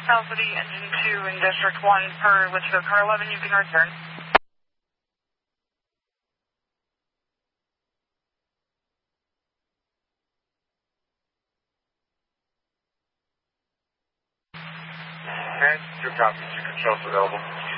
Alpha D, engine 2 in District 1 per Litchfield Car 11, you can return. And 2 copies, you controls available.